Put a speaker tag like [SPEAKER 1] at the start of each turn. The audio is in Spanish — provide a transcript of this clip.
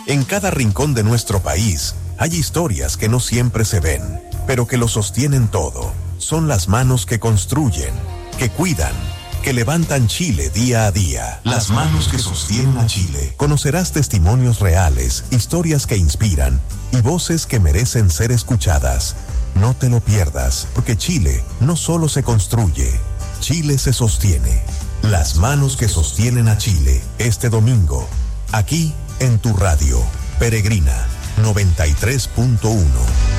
[SPEAKER 1] En cada rincón de nuestro país hay historias que no siempre se ven, pero que lo sostienen todo. Son las manos que construyen, que cuidan, que levantan Chile día a día. Las manos que sostienen a Chile. Conocerás testimonios reales, historias que inspiran y voces que merecen ser escuchadas. No te lo pierdas, porque Chile no solo se construye, Chile se sostiene. Las manos que sostienen a Chile. Este domingo, aquí en tu radio, Peregrina 93.1.